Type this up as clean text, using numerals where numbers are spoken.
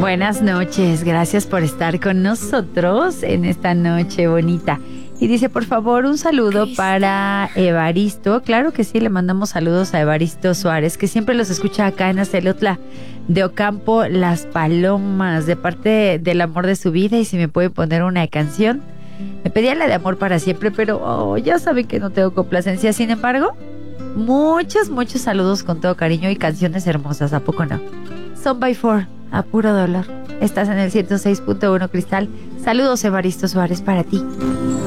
Buenas noches, gracias por estar con nosotros en esta noche bonita. Y dice, por favor, un saludo para Evaristo. Claro que sí, le mandamos saludos a Evaristo Suárez, que siempre los escucha acá en Acelotla de Ocampo, Las Palomas, de parte del amor de su vida. Y si me puede poner una canción, me pedía la de Amor para Siempre, pero ya saben que no tengo complacencia. Sin embargo, muchos saludos con todo cariño y canciones hermosas, ¿a poco no? Son by Four, a puro dolor. Estás en el 106.1 Cristal. Saludos, Evaristo Suárez, para ti.